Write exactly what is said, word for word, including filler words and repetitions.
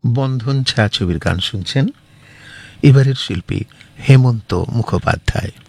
বন্ধন ছায়াছবির গান শুনছেন। এবারের শিল্পী হেমন্ত মুখোপাধ্যায়।